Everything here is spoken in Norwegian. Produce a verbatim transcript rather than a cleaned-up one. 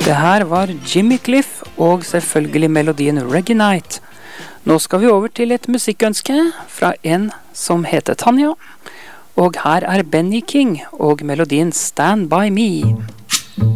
Det her var Jimmy Cliff og selvfølgelig melodien Reggae Night. Nå skal vi over til et musikkønske fra en som heter Tanja. Og her er Benny King og melodien Stand By Me.